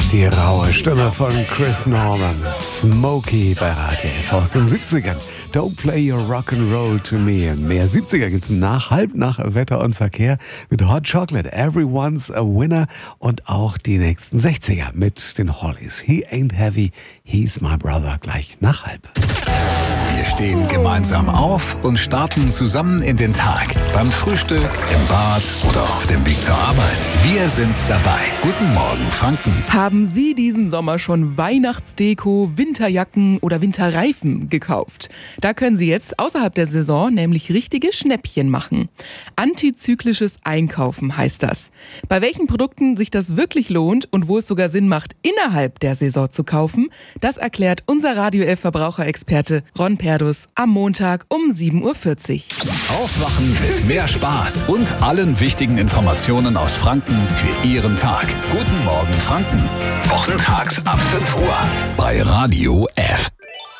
Die raue Stimme von Chris Norman, Smokey bei Radio F aus den 70ern. Don't play your rock'n'roll to me. Mehr 70er gibt's halb nach Wetter und Verkehr mit Hot Chocolate, Everyone's a Winner und auch die nächsten 60er mit den Hollies. He ain't heavy, he's my brother, gleich nach halb. Wir stehen gemeinsam auf und starten zusammen in den Tag. Beim Frühstück, im Bad oder auf dem Weg zur Arbeit. Wir sind dabei. Guten Morgen, Franken. Haben Sie diesen Sommer schon Weihnachtsdeko, Winterjacken oder Winterreifen gekauft? Da können Sie jetzt außerhalb der Saison nämlich richtige Schnäppchen machen. Antizyklisches Einkaufen heißt das. Bei welchen Produkten sich das wirklich lohnt und wo es sogar Sinn macht, innerhalb der Saison zu kaufen, das erklärt unser Radio F Verbraucherexperte Ron Perdus am Montag um 7.40 Uhr. Aufwachen mit mehr Spaß und allen wichtigen Informationen aus Franken für Ihren Tag. Guten Morgen, Franken. Wochentags ab 5 Uhr bei Radio F.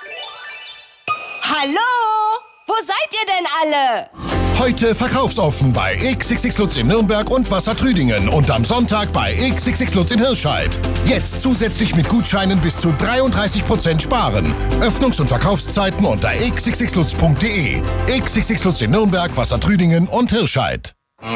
Hallo? Wo seid ihr denn alle? Heute verkaufsoffen bei XXX Lutz in Nürnberg und Wassertrüdingen und am Sonntag bei XXX Lutz in Hirscheid. Jetzt zusätzlich mit Gutscheinen bis zu 33% sparen. Öffnungs- und Verkaufszeiten unter xxxlutz.de. XXX Lutz in Nürnberg, Wassertrüdingen und Hirscheid.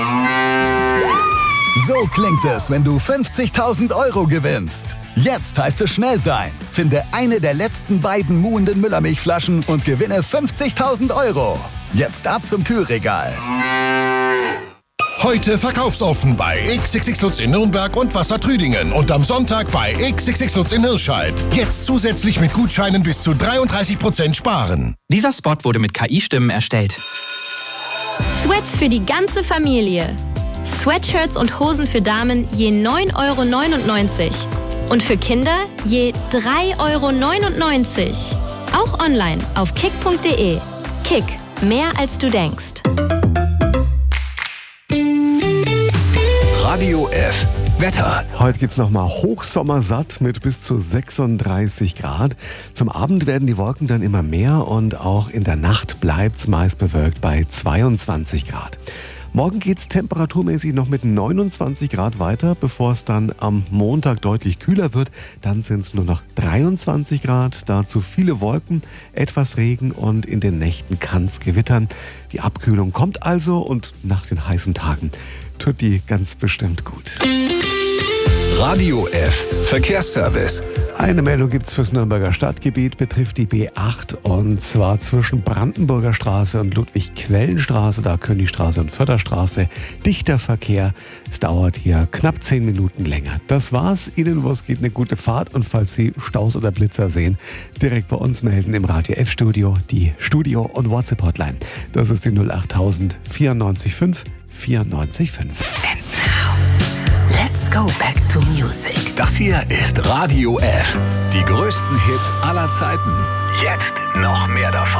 So klingt es, wenn du 50.000 Euro gewinnst. Jetzt heißt es schnell sein. Finde eine der letzten beiden muhenden Müllermilchflaschen und gewinne 50.000 Euro. Jetzt ab zum Kühlregal. Heute verkaufsoffen bei XXX Lutz in Nürnberg und Wassertrüdingen und am Sonntag bei XXX Lutz in Hirscheid. Jetzt zusätzlich mit Gutscheinen bis zu 33% sparen. Dieser Spot wurde mit KI-Stimmen erstellt. Sweats für die ganze Familie. Sweatshirts und Hosen für Damen je 9,99 € und für Kinder je 3,99 €. Auch online auf kick.de. Kick, mehr als du denkst. Radio F. Wetter. Heute gibt's nochmal Hochsommersatt mit bis zu 36 Grad. Zum Abend werden die Wolken dann immer mehr und auch in der Nacht bleibt's meist bewölkt bei 22 Grad. Morgen geht's temperaturmäßig noch mit 29 Grad weiter, bevor es dann am Montag deutlich kühler wird. Dann sind es nur noch 23 Grad, dazu viele Wolken, etwas Regen und in den Nächten kann's gewittern. Die Abkühlung kommt also und nach den heißen Tagen tut die ganz bestimmt gut. Radio F. Verkehrsservice. Eine Meldung gibt's fürs Nürnberger Stadtgebiet, betrifft die B8 und zwar zwischen Brandenburger Straße und Ludwig-Quellen-Straße, da Königstraße und Förderstraße. Dichter Verkehr, es dauert hier knapp 10 Minuten länger. Das war's, Ihnen was geht, eine gute Fahrt und falls Sie Staus oder Blitzer sehen, direkt bei uns melden im Radio F Studio, die Studio- und WhatsApp-Hotline. Das ist die 08000 94 5 94 5. Let's go back to music. Das hier ist Radio F. Die größten Hits aller Zeiten. Jetzt noch mehr davon.